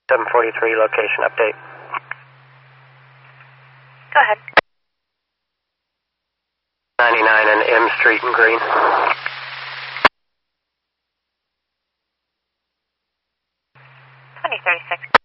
743 location update. Go ahead. 99 and M Street in Green. 2036.